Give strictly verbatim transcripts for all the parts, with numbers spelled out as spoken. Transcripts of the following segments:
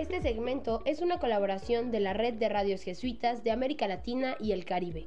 Este segmento es una colaboración de la Red de Radios Jesuitas de América Latina y el Caribe.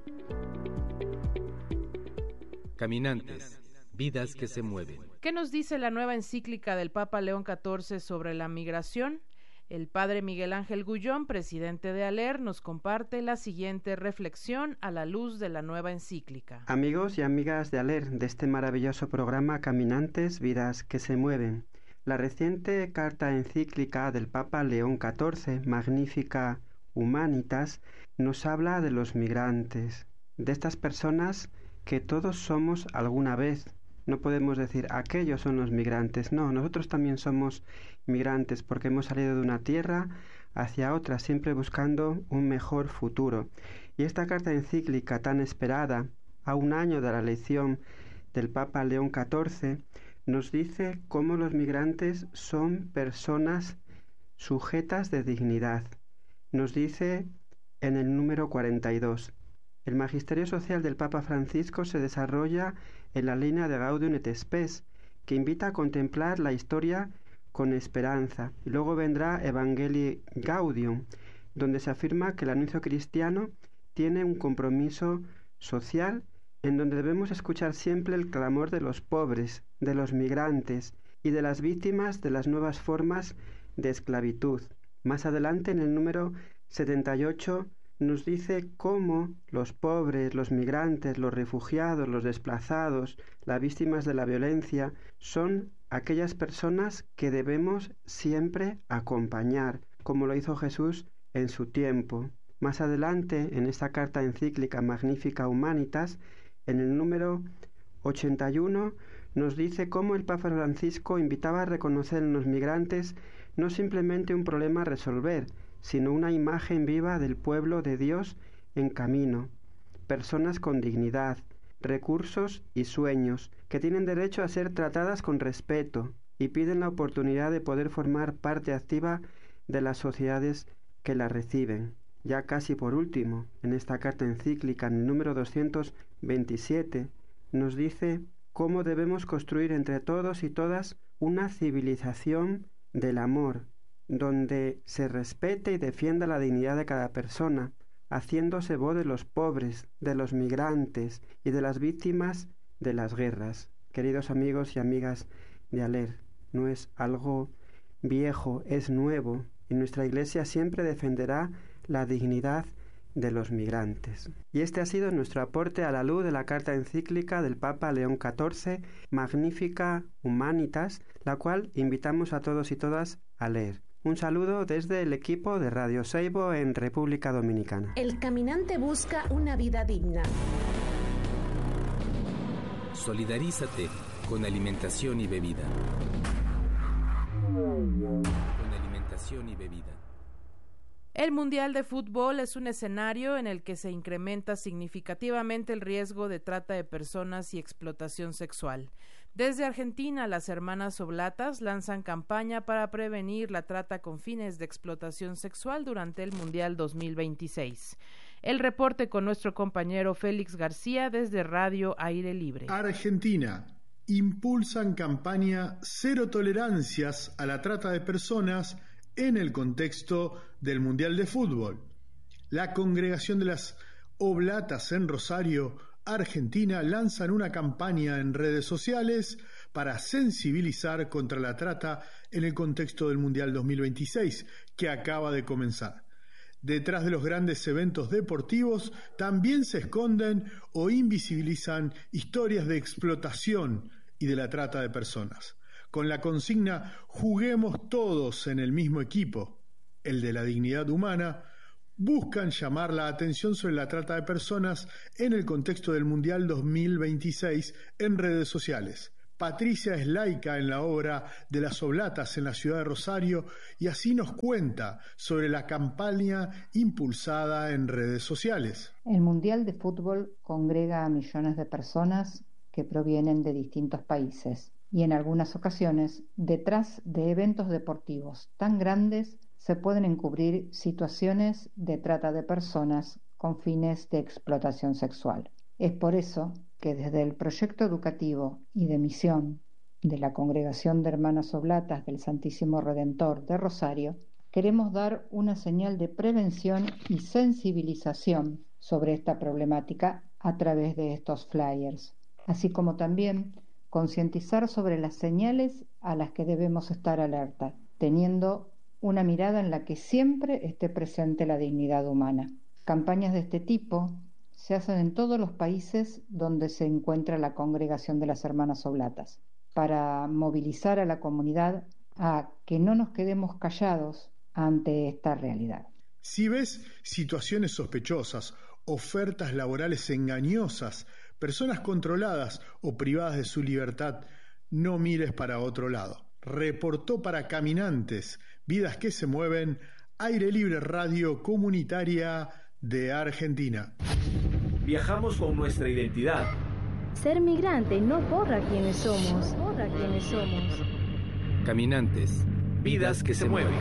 Caminantes, vidas que se mueven. ¿Qué nos dice la nueva encíclica del Papa León catorce sobre la migración? El padre Miguel Ángel Gullón, presidente de ALER, nos comparte la siguiente reflexión a la luz de la nueva encíclica. Amigos y amigas de ALER, de este maravilloso programa Caminantes, vidas que se mueven. La reciente carta encíclica del Papa León catorce, Magnificat Humanitas, nos habla de los migrantes, de estas personas que todos somos alguna vez. No podemos decir aquellos son los migrantes, no, nosotros también somos migrantes porque hemos salido de una tierra hacia otra, siempre buscando un mejor futuro. Y esta carta encíclica tan esperada, a un año de la elección del Papa León catorce, nos dice cómo los migrantes son personas sujetas de dignidad. Nos dice en el número cuarenta y dos. El magisterio social del Papa Francisco se desarrolla en la línea de Gaudium et Spes, que invita a contemplar la historia con esperanza. Y luego vendrá Evangelii Gaudium, donde se afirma que el anuncio cristiano tiene un compromiso social en donde debemos escuchar siempre el clamor de los pobres, de los migrantes y de las víctimas de las nuevas formas de esclavitud. Más adelante, en el número setenta y ocho, nos dice cómo los pobres, los migrantes, los refugiados, los desplazados, las víctimas de la violencia, son aquellas personas que debemos siempre acompañar, como lo hizo Jesús en su tiempo. Más adelante, en esta carta encíclica Magnificat Humanitas, en el número ochenta y uno, nos dice cómo el Papa Francisco invitaba a reconocer en los migrantes no simplemente un problema a resolver, sino una imagen viva del pueblo de Dios en camino, personas con dignidad, recursos y sueños, que tienen derecho a ser tratadas con respeto y piden la oportunidad de poder formar parte activa de las sociedades que las reciben. Ya casi por último, en esta carta encíclica, en el número doscientos veintisiete, nos dice cómo debemos construir entre todos y todas una civilización del amor, donde se respete y defienda la dignidad de cada persona, haciéndose voz de los pobres, de los migrantes y de las víctimas de las guerras. Queridos amigos y amigas de ALER, no es algo viejo, es nuevo, y nuestra Iglesia siempre defenderá la dignidad de los migrantes. Y este ha sido nuestro aporte a la luz de la carta encíclica del Papa León catorce, Magnificat Humanitas, la cual invitamos a todos y todas a leer. Un saludo desde el equipo de Radio Seibo en República Dominicana. El caminante busca una vida digna. Solidarízate con alimentación y bebida. Con alimentación y bebida. El Mundial de Fútbol es un escenario en el que se incrementa significativamente el riesgo de trata de personas y explotación sexual. Desde Argentina, las hermanas Oblatas lanzan campaña para prevenir la trata con fines de explotación sexual durante el Mundial dos mil veintiséis. El reporte con nuestro compañero Félix García desde Radio Aire Libre. Argentina. Impulsan campaña Cero Tolerancias a la Trata de Personas en el contexto del Mundial de Fútbol. La Congregación de las Oblatas en Rosario, Argentina, lanzan una campaña en redes sociales para sensibilizar contra la trata en el contexto del Mundial dos mil veintiséis, que acaba de comenzar. Detrás de los grandes eventos deportivos también se esconden o invisibilizan historias de explotación y de la trata de personas. Con la consigna "Juguemos todos en el mismo equipo", el de la dignidad humana, buscan llamar la atención sobre la trata de personas en el contexto del Mundial dos mil veintiséis en redes sociales. Patricia es laica en la obra de las Oblatas en la ciudad de Rosario y así nos cuenta sobre la campaña impulsada en redes sociales. El Mundial de Fútbol congrega a millones de personas que provienen de distintos países y en algunas ocasiones, detrás de eventos deportivos tan grandes, se pueden encubrir situaciones de trata de personas con fines de explotación sexual. Es por eso que desde el proyecto educativo y de misión de la Congregación de Hermanas Oblatas del Santísimo Redentor de Rosario, queremos dar una señal de prevención y sensibilización sobre esta problemática a través de estos flyers, así como también concientizar sobre las señales a las que debemos estar alerta, teniendo una mirada en la que siempre esté presente la dignidad humana. Campañas de este tipo se hacen en todos los países donde se encuentra la congregación de las Hermanas Oblatas, para movilizar a la comunidad a que no nos quedemos callados ante esta realidad. Si ves situaciones sospechosas, ofertas laborales engañosas, personas controladas o privadas de su libertad, no mires para otro lado. Reportó para Caminantes, Vidas que se mueven, Aire Libre Radio Comunitaria de Argentina. Viajamos con nuestra identidad. Ser migrante no borra quienes somos, borra quienes somos. Caminantes, Vidas que se mueven.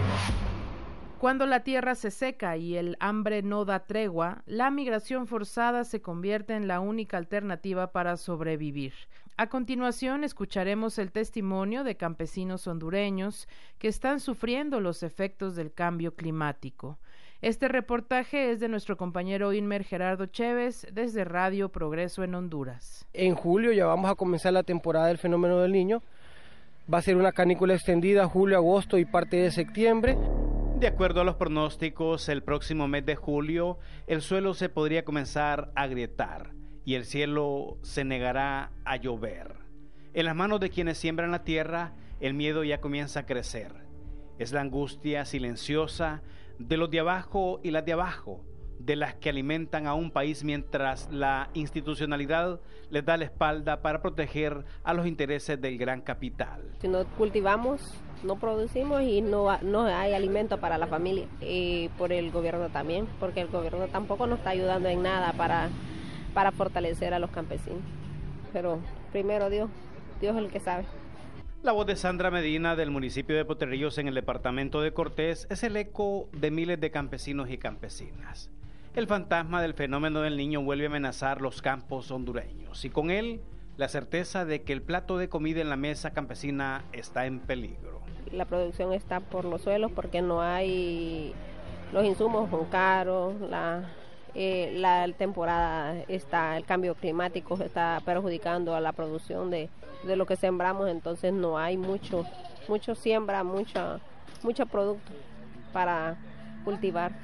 Cuando la tierra se seca y el hambre no da tregua, la migración forzada se convierte en la única alternativa para sobrevivir. A continuación escucharemos el testimonio de campesinos hondureños que están sufriendo los efectos del cambio climático. Este reportaje es de nuestro compañero Inmer Gerardo Chévez desde Radio Progreso en Honduras. En julio ya vamos a comenzar la temporada del fenómeno del Niño. Va a ser una canícula extendida julio, agosto y parte de septiembre. De acuerdo a los pronósticos, el próximo mes de julio el suelo se podría comenzar a agrietar y el cielo se negará a llover. En las manos de quienes siembran la tierra, el miedo ya comienza a crecer. Es la angustia silenciosa de los de abajo y las de abajo, de las que alimentan a un país mientras la institucionalidad les da la espalda para proteger a los intereses del gran capital. Si no cultivamos, no producimos y no, no hay alimento para la familia. Y por el gobierno también, porque el gobierno tampoco nos está ayudando en nada para, para fortalecer a los campesinos. Pero primero Dios, Dios es el que sabe. La voz de Sandra Medina del municipio de Potrerillos en el departamento de Cortés es el eco de miles de campesinos y campesinas. El fantasma del fenómeno del Niño vuelve a amenazar los campos hondureños y con él la certeza de que el plato de comida en la mesa campesina está en peligro. La producción está por los suelos porque no hay, los insumos son caros, la, eh, la temporada está, el cambio climático está perjudicando a la producción de, de lo que sembramos, entonces no hay mucho, mucho siembra, mucho, mucho producto para cultivar.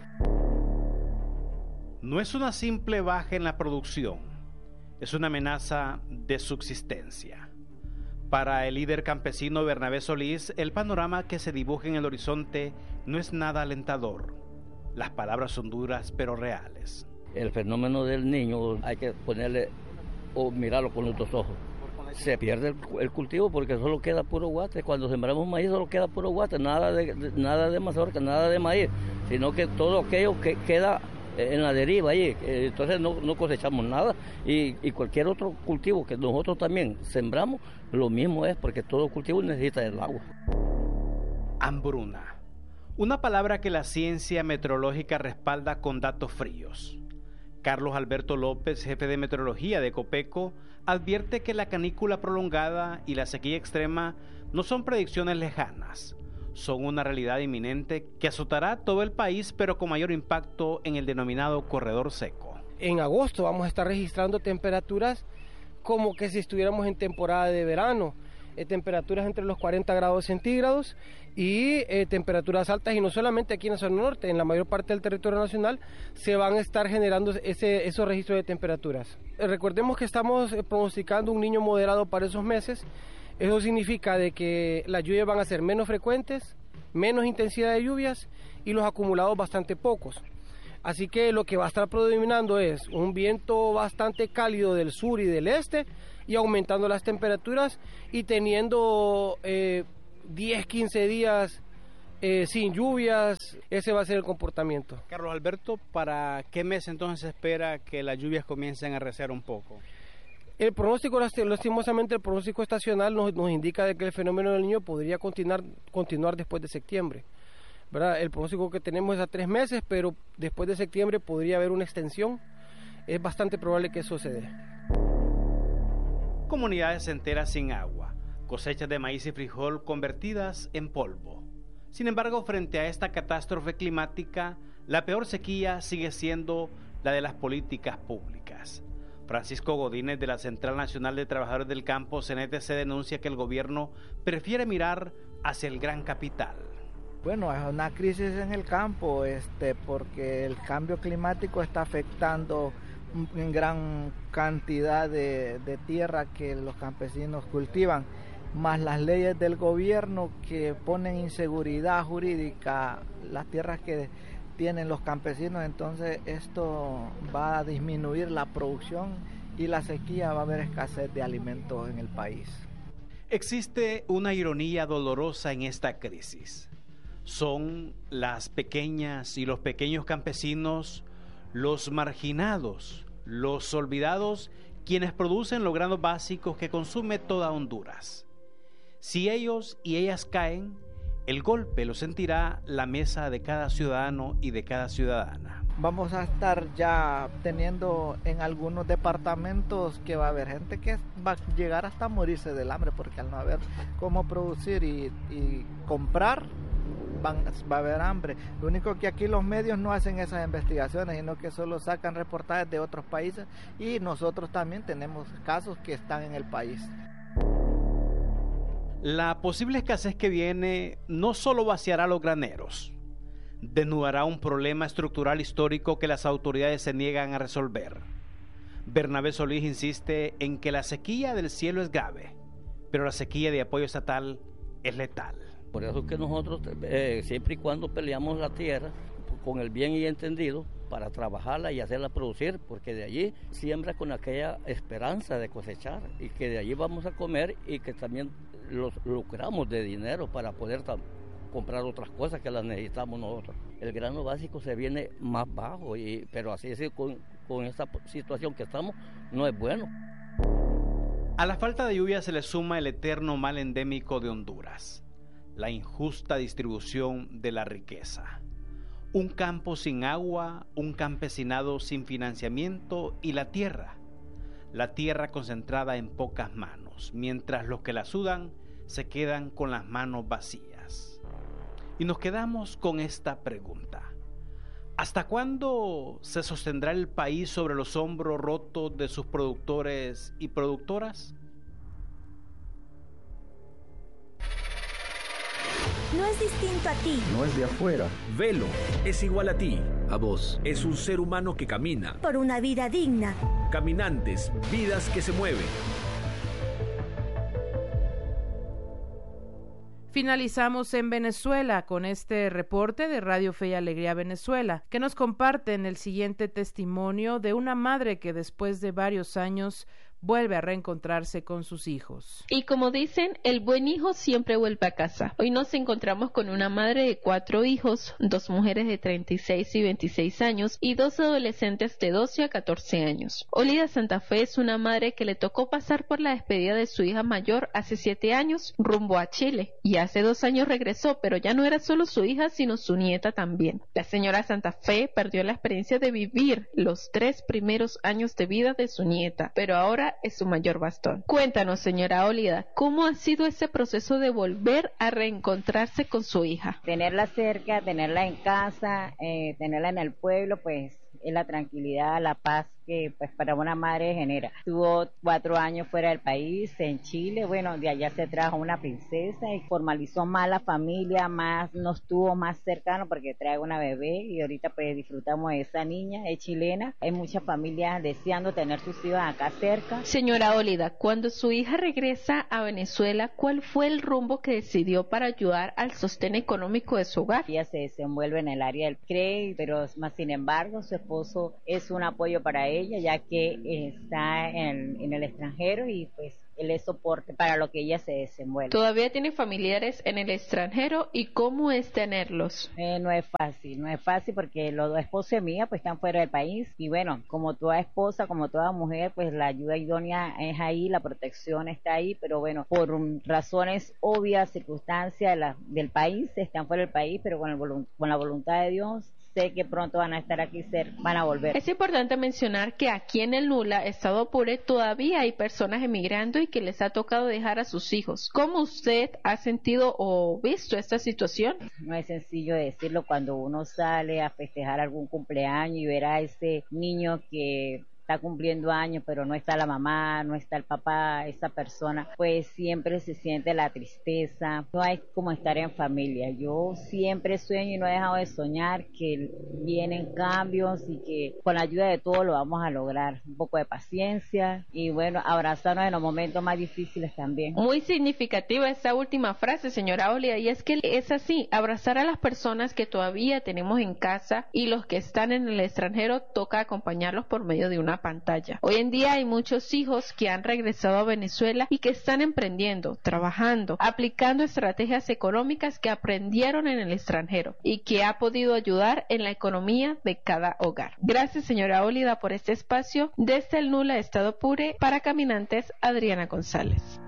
No es una simple baja en la producción, es una amenaza de subsistencia. Para el líder campesino Bernabé Solís, el panorama que se dibuja en el horizonte no es nada alentador. Las palabras son duras pero reales. El fenómeno del Niño hay que ponerle o mirarlo con otros ojos. Se pierde el, el cultivo porque solo queda puro guate. Cuando sembramos maíz solo queda puro guate, nada de, de, nada de mazorca, nada de maíz, sino que todo aquello que queda en la deriva ahí, entonces no, no cosechamos nada y, y cualquier otro cultivo que nosotros también sembramos, lo mismo es porque todo cultivo necesita el agua. Hambruna, una palabra que la ciencia meteorológica respalda con datos fríos. Carlos Alberto López, jefe de meteorología de Copeco, advierte que la canícula prolongada y la sequía extrema no son predicciones lejanas. Son una realidad inminente que azotará todo el país, pero con mayor impacto en el denominado corredor seco. En agosto vamos a estar registrando temperaturas como que si estuviéramos en temporada de verano, eh, temperaturas entre los cuarenta grados centígrados y eh, temperaturas altas, y no solamente aquí en la zona norte, en la mayor parte del territorio nacional se van a estar generando ese, esos registros de temperaturas. Eh, recordemos que estamos eh, pronosticando un niño moderado para esos meses. Eso significa de que las lluvias van a ser menos frecuentes, menos intensidad de lluvias y los acumulados bastante pocos. Así que lo que va a estar predominando es un viento bastante cálido del sur y del este y aumentando las temperaturas y teniendo eh, diez, quince días eh, sin lluvias. Ese va a ser el comportamiento. Carlos Alberto, ¿para qué mes entonces se espera que las lluvias comiencen a arreciar un poco? El pronóstico, lastimosamente, el pronóstico estacional nos, nos indica de que el fenómeno del Niño podría continuar, continuar después de septiembre, ¿verdad? El pronóstico que tenemos es a tres meses, pero después de septiembre podría haber una extensión. Es bastante probable que eso se dé. Comunidades enteras sin agua, cosechas de maíz y frijol convertidas en polvo. Sin embargo, frente a esta catástrofe climática, la peor sequía sigue siendo la de las políticas públicas. Francisco Godínez, de la Central Nacional de Trabajadores del Campo, C N T C, denuncia que el gobierno prefiere mirar hacia el gran capital. Bueno, es una crisis en el campo, este, porque el cambio climático está afectando en gran cantidad de, de tierra que los campesinos cultivan, más las leyes del gobierno que ponen inseguridad jurídica las tierras que tienen los campesinos. Entonces esto va a disminuir la producción y la sequía, va a haber escasez de alimentos en el país. Existe una ironía dolorosa en esta crisis. Son las pequeñas y los pequeños campesinos, los marginados, los olvidados, quienes producen los granos básicos que consume toda Honduras. Si ellos y ellas caen, el golpe lo sentirá la mesa de cada ciudadano y de cada ciudadana. Vamos a estar ya teniendo en algunos departamentos que va a haber gente que va a llegar hasta morirse del hambre, porque al no haber cómo producir y, y comprar, van, va a haber hambre. Lo único que aquí los medios no hacen esas investigaciones, sino que solo sacan reportajes de otros países, y nosotros también tenemos casos que están en el país. La posible escasez que viene no solo vaciará los graneros, desnudará un problema estructural histórico que las autoridades se niegan a resolver. Bernabé Solís insiste en que la sequía del cielo es grave, pero la sequía de apoyo estatal es letal. Por eso es que nosotros, eh, siempre y cuando peleamos la tierra, con el bien y entendido, para trabajarla y hacerla producir, porque de allí siembra con aquella esperanza de cosechar, y que de allí vamos a comer, y que también los lucramos de dinero para poder comprar otras cosas que las necesitamos nosotros. El grano básico se viene más bajo, y, pero así es, con, con esta situación que estamos, no es bueno. A la falta de lluvia se le suma el eterno mal endémico de Honduras, la injusta distribución de la riqueza. Un campo sin agua, un campesinado sin financiamiento y la tierra. La tierra concentrada en pocas manos, mientras los que la sudan se quedan con las manos vacías. Y nos quedamos con esta pregunta: ¿hasta cuándo se sostendrá el país sobre los hombros rotos de sus productores y productoras? No es distinto a ti. No es de afuera. Velo, es igual a ti. A vos. Es un ser humano que camina. Por una vida digna. Caminantes, vidas que se mueven. Finalizamos en Venezuela con este reporte de Radio Fe y Alegría Venezuela, que nos comparten el siguiente testimonio de una madre que después de varios años vuelve a reencontrarse con sus hijos. Y como dicen, el buen hijo siempre vuelve a casa. Hoy nos encontramos con una madre de cuatro hijos, dos mujeres de treinta y seis y veintiséis años y dos adolescentes de doce a catorce años. Olida Santa Fe es una madre que le tocó pasar por la despedida de su hija mayor hace siete años rumbo a Chile, y hace dos años regresó, pero ya no era solo su hija, sino su nieta también. La señora Santa Fe perdió la experiencia de vivir los tres primeros años de vida de su nieta, pero ahora es su mayor bastón. Cuéntanos, señora Olida, ¿cómo ha sido ese proceso de volver a reencontrarse con su hija? Tenerla cerca, tenerla en casa, eh, tenerla en el pueblo, pues es la tranquilidad, la paz que pues para una madre genera. Estuvo cuatro años fuera del país, en Chile, bueno, de allá se trajo una princesa y formalizó más la familia, más nos tuvo más cercano porque trae una bebé, y ahorita pues disfrutamos de esa niña, es chilena. Hay muchas familias deseando tener sus hijos acá cerca. Señora Olida, cuando su hija regresa a Venezuela, ¿cuál fue el rumbo que decidió para ayudar al sostén económico de su hogar? Ella se desenvuelve en el área del crédito, pero más sin embargo su esposo es un apoyo para ella, ya que está en, en el extranjero, y pues él es soporte para lo que ella se desenvuelve. ¿Todavía tiene familiares en el extranjero y cómo es tenerlos? Eh, no es fácil, no es fácil porque los dos esposos míos pues están fuera del país, y bueno, como toda esposa, como toda mujer, pues la ayuda idónea es ahí, la protección está ahí, pero bueno, por um, razones obvias, circunstancias de la, del país, están fuera del país, pero con, el, con la voluntad de Dios sé que pronto van a estar aquí cerca, van a volver. Es importante mencionar que aquí en el Nula, Estado Apure, todavía hay personas emigrando y que les ha tocado dejar a sus hijos. ¿Cómo usted ha sentido o visto esta situación? No es sencillo decirlo cuando uno sale a festejar algún cumpleaños y ver a ese niño que está cumpliendo años, pero no está la mamá, no está el papá, esa persona, pues siempre se siente la tristeza. No hay como estar en familia. Yo siempre sueño y no he dejado de soñar que vienen cambios y que con la ayuda de todos lo vamos a lograr. Un poco de paciencia y bueno, abrazarnos en los momentos más difíciles también. Muy significativa esta última frase, señora Olia, y es que es así, abrazar a las personas que todavía tenemos en casa y los que están en el extranjero toca acompañarlos por medio de una pantalla. Hoy en día hay muchos hijos que han regresado a Venezuela y que están emprendiendo, trabajando, aplicando estrategias económicas que aprendieron en el extranjero y que ha podido ayudar en la economía de cada hogar. Gracias, señora Ólida, por este espacio. Desde el Nula, Estado Apure, para Caminantes, Adriana González.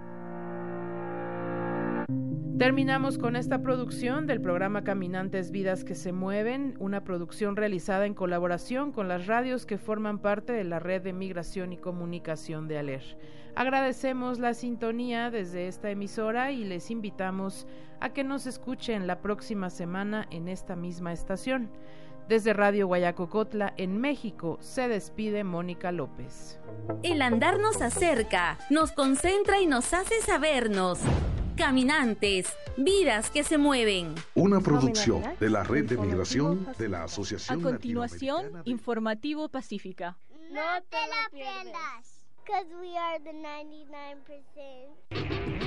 Terminamos con esta producción del programa Caminantes, Vidas que se Mueven, una producción realizada en colaboración con las radios que forman parte de la Red de Migración y Comunicación de ALER. Agradecemos la sintonía desde esta emisora y les invitamos a que nos escuchen la próxima semana en esta misma estación. Desde Radio Guayacocotla, en México, se despide Mónica López. El andar nos acerca, nos concentra y nos hace sabernos. Caminantes, vidas que se mueven. Una producción de la Red de Migración de la Asociación. A continuación, Informativo Pacífica. No te la pierdas, because we are the ninety-nine percent.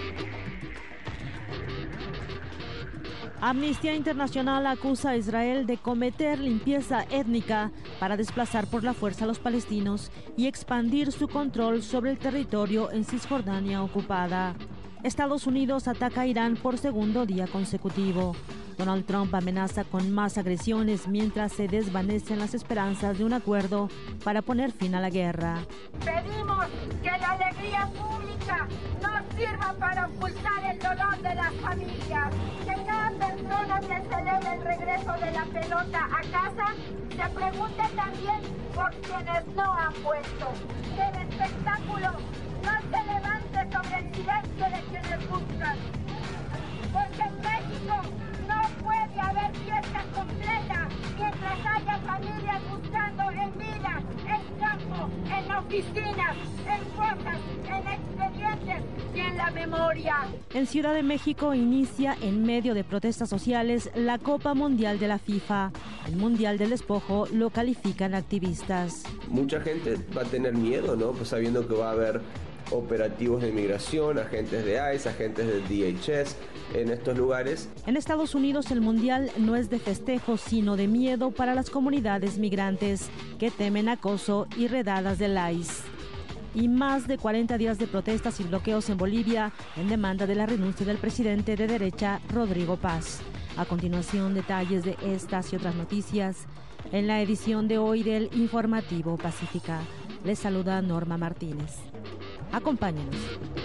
Amnistía Internacional acusa a Israel de cometer limpieza étnica para desplazar por la fuerza a los palestinos y expandir su control sobre el territorio en Cisjordania ocupada. Estados Unidos ataca a Irán por segundo día consecutivo. Donald Trump amenaza con más agresiones mientras se desvanecen las esperanzas de un acuerdo para poner fin a la guerra. Pedimos que la alegría pública no sirva para ocultar el dolor de las familias. Que cada persona que celebre el regreso de la pelota a casa se pregunte también por quienes no han vuelto. Que el espectáculo no se levante sobre el silencio de quienes buscan. Porque en México no puede haber fiesta completa mientras haya familias buscando en vida, en campo, en oficinas, en cosas, en expedientes y en la memoria. En Ciudad de México inicia, en medio de protestas sociales, la Copa Mundial de la FIFA. El Mundial del Despojo lo califican activistas. Mucha gente va a tener miedo, ¿no? Pues sabiendo que va a haber operativos de migración, agentes de I C E, agentes del D H S en estos lugares. En Estados Unidos el mundial no es de festejo, sino de miedo para las comunidades migrantes que temen acoso y redadas del I C E. Y más de cuarenta días de protestas y bloqueos en Bolivia en demanda de la renuncia del presidente de derecha Rodrigo Paz. A continuación, detalles de estas y otras noticias en la edición de hoy del Informativo Pacífica. Les saluda Norma Martínez. Acompáñenos.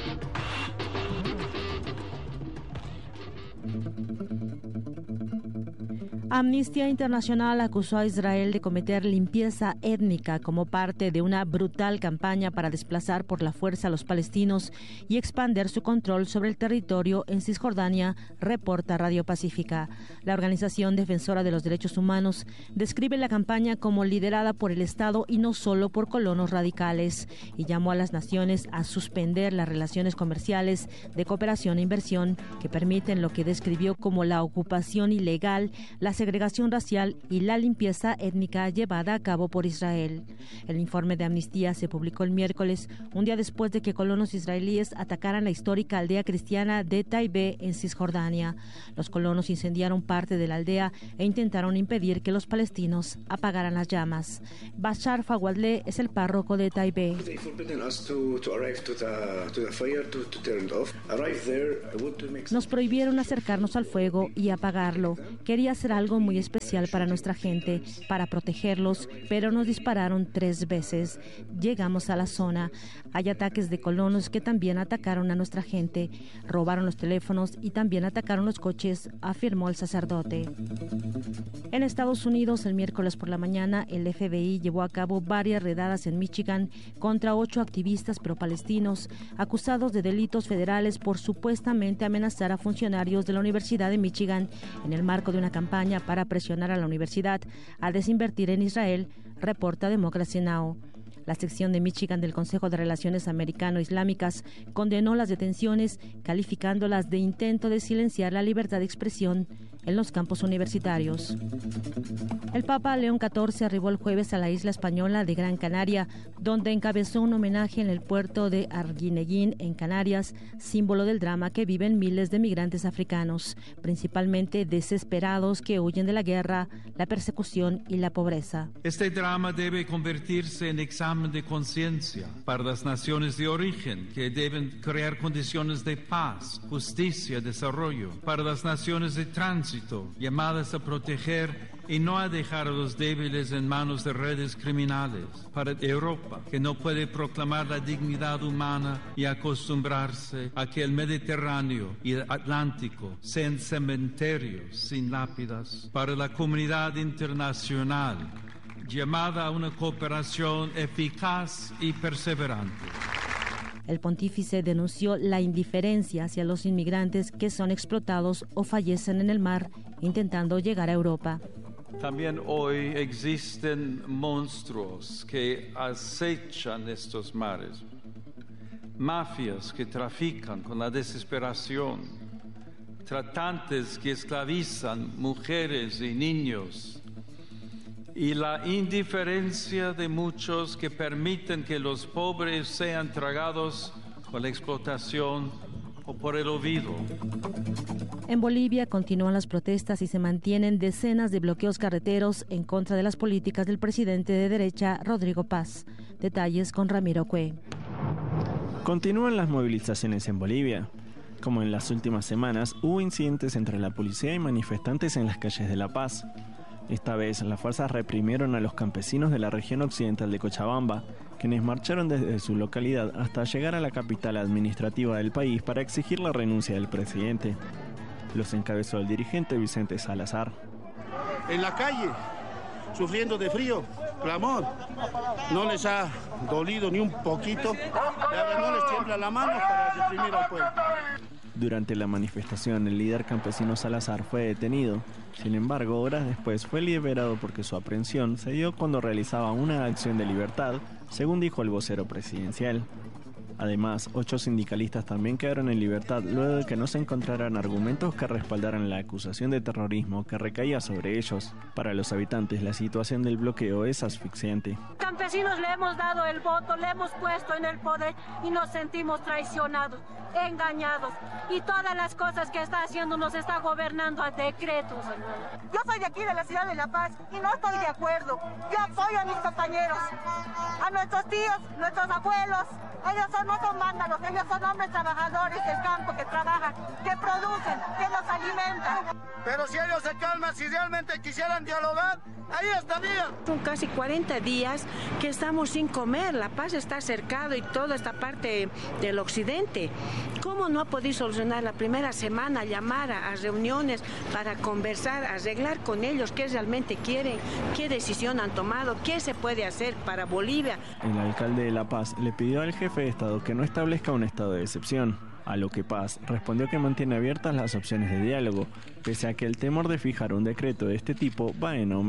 Amnistía Internacional acusó a Israel de cometer limpieza étnica como parte de una brutal campaña para desplazar por la fuerza a los palestinos y expandir su control sobre el territorio en Cisjordania, reporta Radio Pacífica. La organización defensora de los derechos humanos describe la campaña como liderada por el Estado y no solo por colonos radicales, y llamó a las naciones a suspender las relaciones comerciales de cooperación e inversión que permiten lo que describió como la ocupación ilegal, la segregación racial y la limpieza étnica llevada a cabo por Israel. El informe de Amnistía se publicó el miércoles, un día después de que colonos israelíes atacaran la histórica aldea cristiana de Taibé en Cisjordania. Los colonos incendiaron parte de la aldea e intentaron impedir que los palestinos apagaran las llamas. Bashar Fawadleh es el párroco de Taibé. Nos prohibieron acercarnos al fuego y apagarlo. Quería hacer algo muy especial especial para nuestra gente, para protegerlos, pero nos dispararon tres veces. Llegamos a la zona. Hay ataques de colonos que también atacaron a nuestra gente, robaron los teléfonos y también atacaron los coches, afirmó el sacerdote. En Estados Unidos, el miércoles por la mañana, el F B I llevó a cabo varias redadas en Michigan contra ocho activistas pro-palestinos acusados de delitos federales por supuestamente amenazar a funcionarios de la Universidad de Michigan en el marco de una campaña para presionar a la universidad a desinvertir en Israel, reporta Democracy Now! La sección de Michigan del Consejo de Relaciones Americano-Islámicas condenó las detenciones, calificándolas de intento de silenciar la libertad de expresión en los campus universitarios. El Papa León catorce arribó el jueves a la isla española de Gran Canaria, donde encabezó un homenaje en el puerto de Arguineguín, en Canarias, símbolo del drama que viven miles de migrantes africanos, principalmente desesperados que huyen de la guerra, la persecución y la pobreza. Este drama debe convertirse en examen de conciencia para las naciones de origen, que deben crear condiciones de paz, justicia y desarrollo, para las naciones de tránsito, llamadas a proteger y no a dejar a los débiles en manos de redes criminales, para Europa, que no puede proclamar la dignidad humana y acostumbrarse a que el Mediterráneo y el Atlántico sean cementerios sin lápidas, para la comunidad internacional, llamada a una cooperación eficaz y perseverante. El pontífice denunció la indiferencia hacia los inmigrantes que son explotados o fallecen en el mar intentando llegar a Europa. También hoy existen monstruos que acechan estos mares, mafias que trafican con la desesperación, tratantes que esclavizan mujeres y niños, y la indiferencia de muchos que permiten que los pobres sean tragados por la explotación o por el olvido. En Bolivia continúan las protestas y se mantienen decenas de bloqueos carreteros en contra de las políticas del presidente de derecha, Rodrigo Paz. Detalles con Ramiro Cue. Continúan las movilizaciones en Bolivia. Como en las últimas semanas, hubo incidentes entre la policía y manifestantes en las calles de La Paz. Esta vez, las fuerzas reprimieron a los campesinos de la región occidental de Cochabamba, quienes marcharon desde su localidad hasta llegar a la capital administrativa del país para exigir la renuncia del presidente. Los encabezó el dirigente Vicente Salazar. En la calle, sufriendo de frío, clamor, no les ha dolido ni un poquito, no les tiembla la mano para reprimir al pueblo. Durante la manifestación, el líder campesino Salazar fue detenido. Sin embargo, horas después fue liberado porque su aprehensión se dio cuando realizaba una acción de libertad, según dijo el vocero presidencial. Además, ocho sindicalistas también quedaron en libertad luego de que no se encontraran argumentos que respaldaran la acusación de terrorismo que recaía sobre ellos. Para los habitantes, la situación del bloqueo es asfixiante. Campesinos le hemos dado el voto, le hemos puesto en el poder y nos sentimos traicionados, engañados. Y todas las cosas que está haciendo nos está gobernando a decretos. Yo soy de aquí, de la ciudad de La Paz, y no estoy de acuerdo. Yo apoyo a mis compañeros, a nuestros tíos, nuestros abuelos. Ellos son, no son vándalos, ellos son hombres trabajadores del campo que trabajan, que producen, que nos alimentan. Pero si ellos se calman, si realmente quisieran dialogar, ahí estarían. Son casi cuarenta días que estamos sin comer, La Paz está cercado y toda esta parte del occidente. ¿Cómo no ha podido solucionar la primera semana, llamar a, a reuniones para conversar, arreglar con ellos qué realmente quieren, qué decisión han tomado, qué se puede hacer para Bolivia? El alcalde de La Paz le pidió al jefe de Estado que no establezca un estado de excepción, a lo que Paz respondió que mantiene abiertas las opciones de diálogo, pese a que el temor de fijar un decreto de este tipo va en aumento.